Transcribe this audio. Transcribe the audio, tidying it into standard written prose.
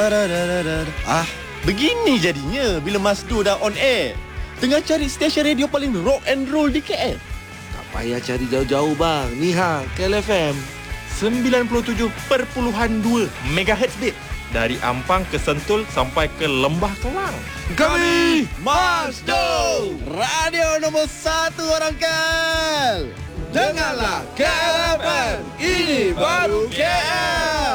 Begini jadinya bila Masdo dah on air. Tengah cari stesen radio paling rock and roll di KL. Tak payah cari jauh-jauh bang. Ni KLFM 97.2 MHz babe. Dari Ampang ke Sentul sampai ke Lembah Kelang. Kami Masdo, radio nombor 1 orang KL. Dengarlah KLFM. Ini baru KL.